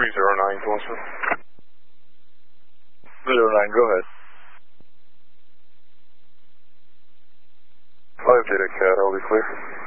309, Wilson. 09, go ahead. 5 Data Cat, I'll be clear.